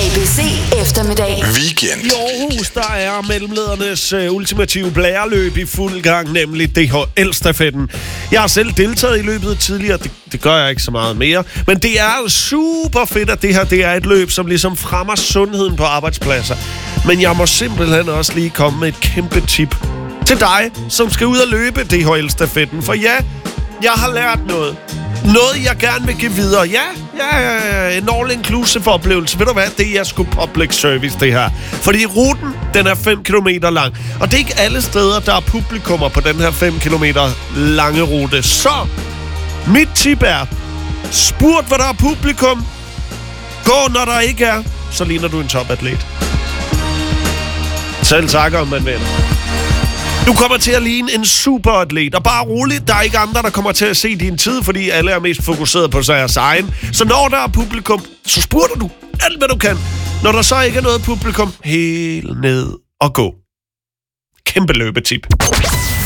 ABC eftermiddag. Weekend. I Aarhus, der er mellemledernes ultimative blæreløb i fuld gang, nemlig DHL-stafetten. Jeg har selv deltaget i løbet tidligere, det gør jeg ikke så meget mere. Men det er jo super fedt, at det her det er et løb, som ligesom fremmer sundheden på arbejdspladser. Men jeg må simpelthen også lige komme med et kæmpe tip til dig, som skal ud og løbe DHL-stafetten. For ja, jeg har lært noget. Noget, jeg gerne vil give videre. Ja, en all-inclusive oplevelse. Ved du hvad? Det er sgu public service, det her. Fordi ruten, den er 5 kilometer lang. Og det er ikke alle steder, der er publikummer på den her 5 kilometer lange rute. Så, mit tip er, spurt, hvor der er publikum. Gå, når der ikke er. Så ligner du en topatlet. Selv tak, om man vil. Du kommer til at ligne en superatlet, og bare roligt, der er ikke andre, der kommer til at se din tid, fordi alle er mest fokuseret på sig og egen. Så når der er publikum, så spurter du alt, hvad du kan. Når der så ikke er noget publikum, helt ned og gå. Kæmpe løbetip.